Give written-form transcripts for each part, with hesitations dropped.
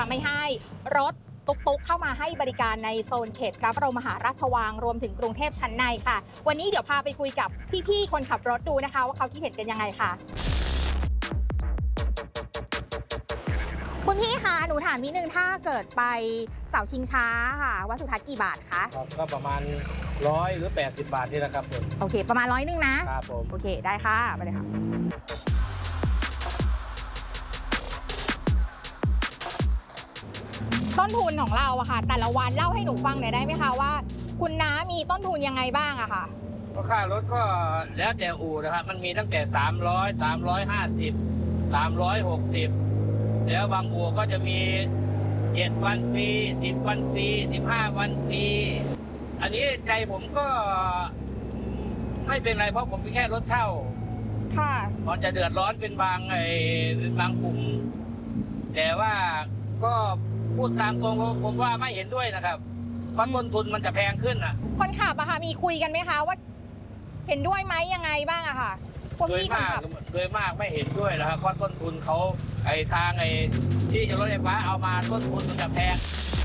ไม่ให้รถตุกๆเข้ามาให้บริการในโซนเขตพระบรมมหาราชวังรวมถึงกรุงเทพชั้นในค่ะวันนี้เดี๋ยวพาไปคุยกับพี่ๆคนขับรถดูนะคะว่าเขาคิดเห็นกันยังไงค่ะคุณพี่คะหนูถามนิดนึงถ้าเกิดไปเสาชิงช้าค่ะวัดสุทัศน์กี่บาทคะครับก็ประมาณ100 หรือ 80 บาทนี่แหละครับผมโอเคประมาณ100 นึงนะครับผมโอเคได้ค่ะไปเลยค่ะต้นทุนของเราอะค่ะแต่ละวันเล่าให้หนูฟังหน่อยได้ไหมคะว่าคุณน้ามีต้นทุนยังไงบ้างอะค่ะก็ค่ารถก็แล้วแต่อู่นะครับมันมีตั้งแต่300 350 360แล้วบางอู่ก็จะมี7 วันฟรี10 วันฟรี15 วันฟรีอันนี้ใจผมก็ไม่เป็นไรเพราะผมเป็นแค่รถเช่าค่ะมันจะเดือดร้อนเป็นบางกลุ่มแต่ว่าก็พูดตามตรงผมว่าไม่เห็นด้วยนะครับเพราะต้นทุนมันจะแพงขึ้นอ่ะคนขับอะค่ะมีคุยกันไหมคะว่าเห็นด้วยไหมยังไงบ้างอะค่ะโดยมากไม่เห็นด้วยนะครับเพราะต้นทุนเขาทางที่จะรถไฟฟ้าเอามาต้นทุนมันจะแพง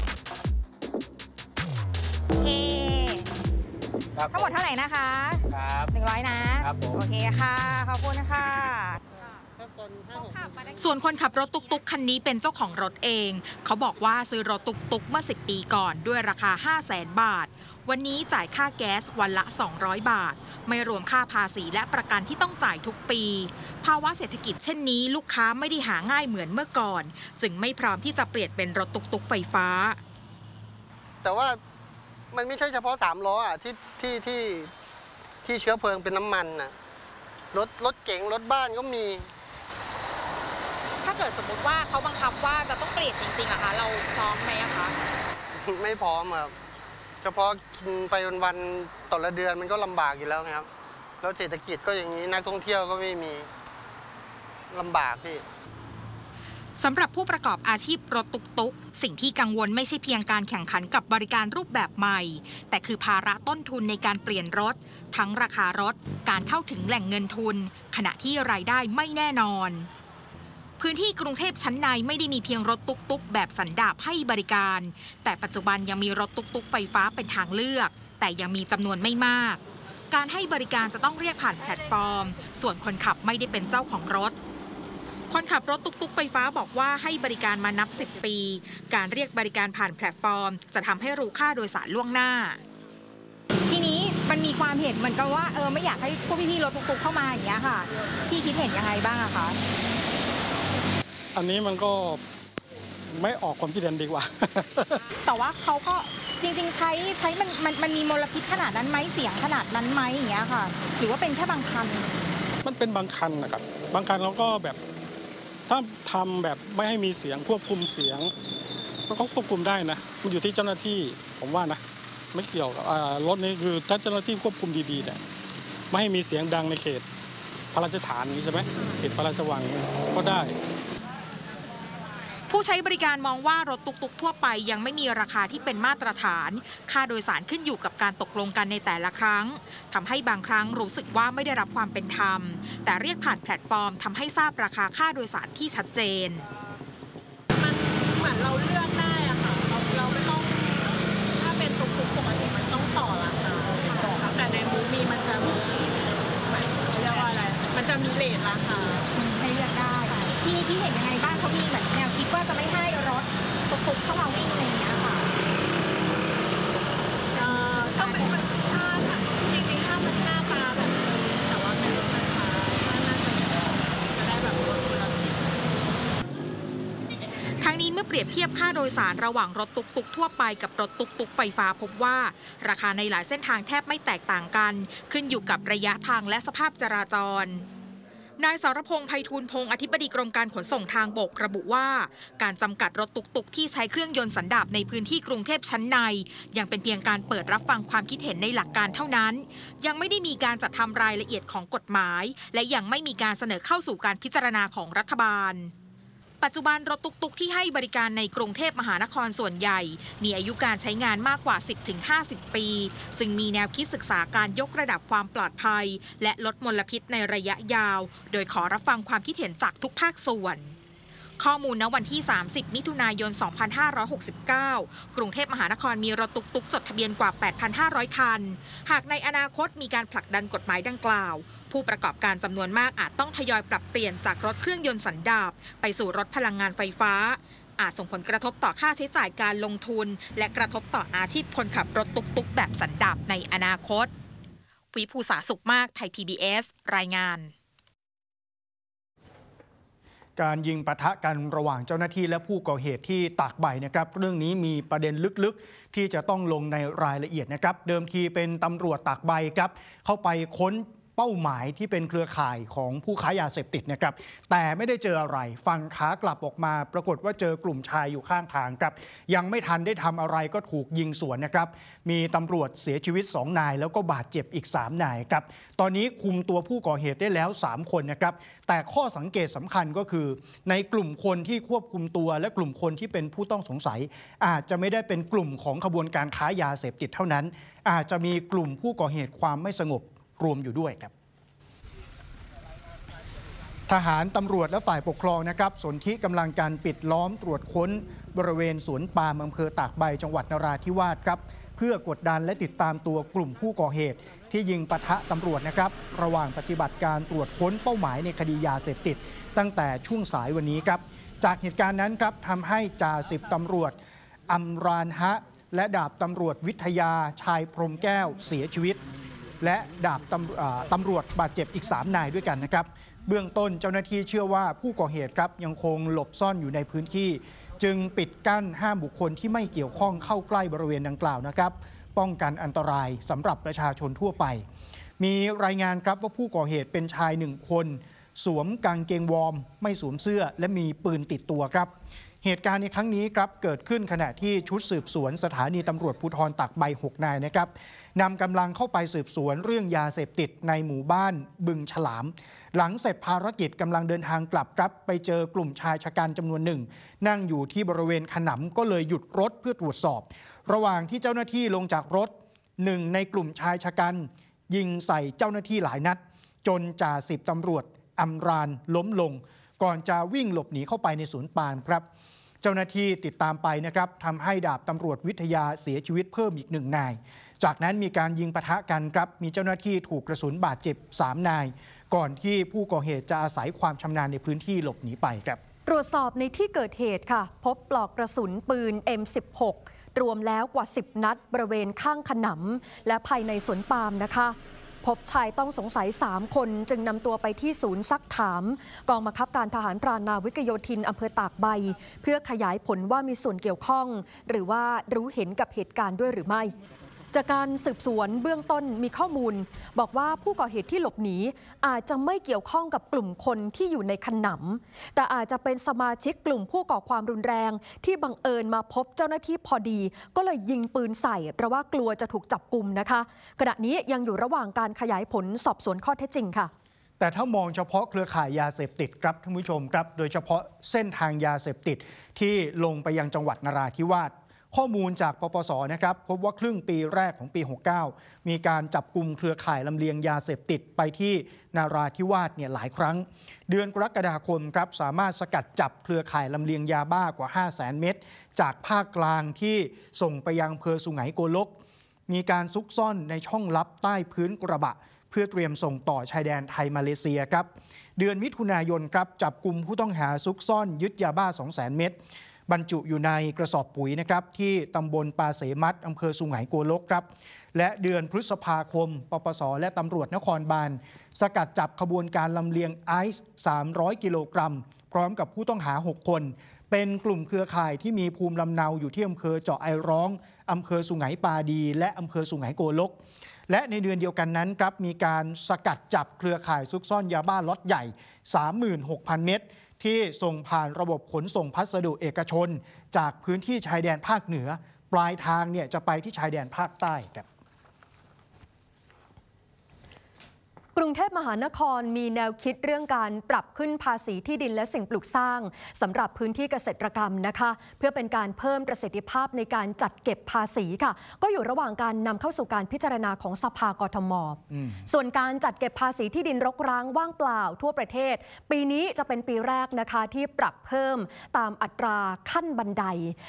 โอเคทั้งหมดเท่าไหร่นะคะครับ 100นะครับโอเคค่ะขอบคุณค่ะส่วนคนขับรถตุกๆคันนี้เป็นเจ้าของรถเองเขาบอกว่าซื้อรถตุกๆเมื่อ10 ปีก่อนด้วยราคา 500,000 บาทวันนี้จ่ายค่าแก๊สวันละ200 บาทไม่รวมค่าภาษีและประกันที่ต้องจ่ายทุกปีภาวะเศรษฐกิจเช่นนี้ลูกค้าไม่ได้หาง่ายเหมือนเมื่อก่อนจึงไม่พร้อมที่จะเปลี่ยนเป็นรถตุกๆไฟฟ้าแต่ว่ามันไม่ใช่เฉพาะ3 ล้ออ่ะที่เชื้อเพลิงเป็นน้ำมันน่ะรถเก๋งรถบ้านก็มีถ้าเกิดสมมุติว่าเขาบังคับว่าจะต้องเปลี่ยนจริงๆอะคะเราพร้อมไหมอะคะไม่พร้อมครับเฉพาะกินไปวันๆต่อละเดือนมันก็ลำบากอยู่แล้วครับแล้วเศรษฐกิจก็อย่างนี้นักท่องเที่ยวก็ไม่มีลำบากพี่สำหรับผู้ประกอบอาชีพรถตุกๆสิ่งที่กังวลไม่ใช่เพียงการแข่งขันกับบริการรูปแบบใหม่แต่คือภาระต้นทุนในการเปลี่ยนรถทั้งราคารถการเข้าถึงแหล่งเงินทุนขณะที่รายได้ไม่แน่นอนพื้นที่กรุงเทพชั้นในไม่ได้มีเพียงรถตุกๆแบบสันดาปให้บริการแต่ปัจจุบันยังมีรถตุกๆไฟฟ้าเป็นทางเลือกแต่ยังมีจำนวนไม่มากการให้บริการจะต้องเรียกผ่านแพลตฟอร์มส่วนคนขับไม่ได้เป็นเจ้าของรถคนขับรถตุกๆไฟฟ้าบอกว่าให้บริการมานับ10 ปีการเรียกบริการผ่านแพลตฟอร์มจะทำให้รู้ค่าโดยสารล่วงหน้าทีนี้มันมีความเห็นเหมือนกันว่าไม่อยากให้พวกพี่ๆรถตุกๆเข้ามาอย่างเงี้ยค่ะพี่คิดเห็นยังไงบ้างอะคะอันนี้มันก็ไม่ออกความคิดเห็นดีกว่าแต่ว่าเขาก็จริงๆใช้มันมีมลพิษขนาดนั้นไหมเสียงขนาดนั้นไหมอย่างเงี้ยค่ะหรือว่าเป็นแค่บางคันมันเป็นบางคันนะครับบางคันเราก็แบบถ้าทำแบบไม่ให้มีเสียงควบคุมเสียงมันก็ควบคุมได้นะมันอยู่ที่เจ้าหน้าที่ผมว่านะไม่เกี่ยวกับรถนี้คือถ้าเจ้าหน้าที่ควบคุมดีๆเนี่ยไม่ให้มีเสียงดังในเขตพระราชฐานนี้ใช่ไหมเขตพระราชวังก็ได้ผู้ใช้บริการมองว่ารถตุกๆทั่วไปยังไม่มีราคาที่เป็นมาตรฐานค่าโดยสารขึ้นอยู่กับการตกลงกันในแต่ละครั้งทำให้บางครั้งรู้สึกว่าไม่ได้รับความเป็นธรรมแต่เรียกผ่านแพลตฟอร์มทำให้ทราบราคาค่าโดยสารที่ชัดเจนมันเหมือนเราเลือกได้อะค่ะเราไม่ต้องถ้าเป็นตุกๆปกติมันต้องต่อราคาแต่ในมูมีมันจะมีเรียกว่าอะไรมันจะมีเรทราคาให้เลือกได้ที่เห็นยังไงบ้างเขามีเหมือนแนวคิดว่าจะไม่ให้รถตุกๆเข้ามาวิ่งอะไรอย่างเงี้ยค่ะก็เป็นถ้าจริงๆถ้ามันหน้าตาแบบแต่ว่าเป็นรถไฟฟ้าน่าจะได้แบบทั้งนี้เมื่อเปรียบเทียบค่าโดยสารระหว่างรถตุกๆทั่วไปกับรถตุกๆไฟฟ้าพบว่าราคาในหลายเส้นทางแทบไม่แตกต่างกันขึ้นอยู่กับระยะทางและสภาพจราจรนายสรพงษ์ไพฑูรย์พงษ์อธิบดีกรมการขนส่งทางบกระบุว่าการจำกัดรถตุกๆที่ใช้เครื่องยนต์สันดาปในพื้นที่กรุงเทพชั้นในยังเป็นเพียงการเปิดรับฟังความคิดเห็นในหลักการเท่านั้นยังไม่ได้มีการจัดทำรายละเอียดของกฎหมายและยังไม่มีการเสนอเข้าสู่การพิจารณาของรัฐบาลปัจจุบันรถตุกๆที่ให้บริการในกรุงเทพมหานครส่วนใหญ่มีอายุการใช้งานมากกว่า 10-50 ปีจึงมีแนวคิดศึกษาการยกระดับความปลอดภัยและลดมลพิษในระยะยาวโดยขอรับฟังความคิดเห็นจากทุกภาคส่วนข้อมูลณวันที่ 30 มิถุนายน 2569 กรุงเทพมหานครมีรถตุกๆจดทะเบียนกว่า 8,500 คัน หากในอนาคตมีการผลักดันกฎหมายดังกล่าวผู้ประกอบการจำนวนมากอาจต้องทยอยปรับเปลี่ยนจากรถเครื่องยนต์สันดาปไปสู่รถพลังงานไฟฟ้าอาจส่งผลกระทบต่อค่าใช้จ่ายการลงทุนและกระทบต่ออาชีพคนขับรถตุกๆแบบสันดาปในอนาคตวิภูษาสุขมากไทย PBS รายงานการยิงปะทะกันระหว่างเจ้าหน้าที่และผู้ก่อเหตุที่ตากใบนะครับเรื่องนี้มีประเด็นลึกๆที่จะต้องลงในรายละเอียดนะครับเดิมทีเป็นตำรวจตากใบครับเข้าไปค้นเป้าหมายที่เป็นเครือข่ายของผู้ค้ายาเสพติดนะครับแต่ไม่ได้เจออะไรฝั่งขากลับออกมาปรากฏว่าเจอกลุ่มชายอยู่ข้างทางครับยังไม่ทันได้ทำอะไรก็ถูกยิงสวนนะครับมีตำรวจเสียชีวิต2นายแล้วก็บาดเจ็บอีก3นายครับตอนนี้คุมตัวผู้ก่อเหตุได้แล้ว3คนนะครับแต่ข้อสังเกตสำคัญก็คือในกลุ่มคนที่ควบคุมตัวและกลุ่มคนที่เป็นผู้ต้องสงสัยอาจจะไม่ได้เป็นกลุ่มของขบวนการค้ายาเสพติดเท่านั้นอาจจะมีกลุ่มผู้ก่อเหตุความไม่สงบรวมอยู่ด้วยครับทหารตำรวจและฝ่ายปกครองนะครับสนธิกำลังการปิดล้อมตรวจค้นบริเวณสวนปาล์มอำเภอตากใบจังหวัดนราธิวาสครับเพื่อกดดันและติดตามตัวกลุ่มผู้ก่อเหตุที่ยิงปะทะตำรวจนะครับระหว่างปฏิบัติการตรวจค้นเป้าหมายในคดียาเสพติดตั้งแต่ช่วงสายวันนี้ครับจากเหตุการณ์นั้นครับทำให้จ่าสิบตำรวจอัมรานฮะและดาบตำรวจวิทยาชายพรหมแก้วเสียชีวิตและดาบตำรวจบาดเจ็บอีก3นายด้วยกันนะครับเบื้องต้นเจ้าหน้าที่เชื่อว่าผู้ก่อเหตุครับยังคงหลบซ่อนอยู่ในพื้นที่จึงปิดกั้นห้ามบุคคลที่ไม่เกี่ยวข้องเข้าใกล้บริเวณดังกล่าวนะครับป้องกันอันตรายสำหรับประชาชนทั่วไปมีรายงานครับว่าผู้ก่อเหตุเป็นชาย1คนสวมกางเกงวอร์มไม่สวมเสื้อและมีปืนติดตัวครับเหตุการณ์ในครั้งนี้ครับเกิดขึ้นขณะที่ชุดสืบสวนสถานีตำรวจภูธรตากใบ6นายนะครับนำกำลังเข้าไปสืบสวนเรื่องยาเสพติดในหมู่บ้านบึงฉลามหลังเสร็จภารกิจกำลังเดินทางกลับครับไปเจอกลุ่มชายชะกันจำนวนหนึ่งนั่งอยู่ที่บริเวณขนำก็เลยหยุดรถเพื่อตรวจสอบระหว่างที่เจ้าหน้าที่ลงจากรถหนึ่งในกลุ่มชายชะกันยิงใส่เจ้าหน้าที่หลายนัดจนจ่าสิบตำรวจอัมรานล้มลงก่อนจะวิ่งหลบหนีเข้าไปในสวนปาล์มครับเจ้าหน้าที่ติดตามไปนะครับทำให้ดาบตำรวจวิทยาเสียชีวิตเพิ่มอีก1นายจากนั้นมีการยิงปะทะกันครับมีเจ้าหน้าที่ถูกกระสุนบาดเจ็บ3นายก่อนที่ผู้ก่อเหตุจะอาศัยความชำนาญในพื้นที่หลบหนีไปครับตรวจสอบในที่เกิดเหตุค่ะพบปลอกกระสุนปืน M16 รวมแล้วกว่า10นัดบริเวณข้างขนำและภายในสวนปาล์มนะคะพบชายต้องสงสัย3คนจึงนำตัวไปที่ศูนย์ซักถามกองบังคับการทหารพรานนาวิกโยธินอำเภอตากใบเพื่อขยายผลว่ามีส่วนเกี่ยวข้องหรือว่ารู้เห็นกับเหตุการณ์ด้วยหรือไม่จากการสืบสวนเบื้องต้นมีข้อมูลบอกว่าผู้ก่อเหตุที่หลบหนีอาจจะไม่เกี่ยวข้องกับกลุ่มคนที่อยู่ในขนำแต่อาจจะเป็นสมาชิกกลุ่มผู้ก่อความรุนแรงที่บังเอิญมาพบเจ้าหน้าที่พอดีก็เลยยิงปืนใส่เพราะว่ากลัวจะถูกจับกุมนะคะขณะนี้ยังอยู่ระหว่างการขยายผลสอบสวนข้อเท็จจริงค่ะแต่ถ้ามองเฉพาะเครือข่ายยาเสพติดครับท่านผู้ชมครับโดยเฉพาะเส้นทางยาเสพติดที่ลงไปยังจังหวัดนราธิวาสข้อมูลจากปปสนะครับพบว่าครึ่งปีแรกของปี 69มีการจับกุมเครือข่ายลำเลียงยาเสพติดไปที่นราธิวาสหลายครั้งเดือนกรกฎาคมครับสามารถสกัดจับเครือข่ายลำเลียงยาบ้ากว่า 500,000 เม็ดจากภาคกลางที่ส่งไปยังอำเภอสุไหงโกลกมีการซุกซ่อนในช่องลับใต้พื้นกระบะเพื่อเตรียมส่งต่อชายแดนไทยมาเลเซียครับเดือนมิถุนายนครับจับกุมผู้ต้องหาซุกซ่อนยึดยาบ้า 200,000 เม็ดบรรจุอยู่ในกระสอบปุ๋ยนะครับที่ตำบลปาเสมัดอำเภอสุไหงโกลกครับและเดือนพฤษภาคมปปสและตำรวจนครบาลสกัดจับขบวนการลำเลียงไอซ์300 กิโลกรัมพร้อมกับผู้ต้องหา6คนเป็นกลุ่มเครือข่ายที่มีภูมิลำเนาอยู่ที่อำเภอเจาะไอร้องอำเภอสุไหงปาดีและอำเภอสุไหงโกลกและในเดือนเดียวกันนั้นครับมีการสกัดจับเครือข่ายซุกซ่อนยาบ้าล็อตใหญ่ 36,000 เม็ดที่ส่งผ่านระบบขนส่งพัสดุเอกชนจากพื้นที่ชายแดนภาคเหนือปลายทางจะไปที่ชายแดนภาคใต้ครับกรุงเทพมหานครมีแนวคิดเรื่องการปรับขึ้นภาษีที่ดินและสิ่งปลูกสร้างสำหรับพื้นที่เกษตรกรรมนะคะเพื่อเป็นการเพิ่มประสิทธิภาพในการจัดเก็บภาษีค่ะก็อยู่ระหว่างการนำเข้าสู่การพิจารณาของสภากทม.ส่วนการจัดเก็บภาษีที่ดินรกร้างว่างเปล่าทั่วประเทศปีนี้จะเป็นปีแรกนะคะที่ปรับเพิ่มตามอัตราขั้นบันได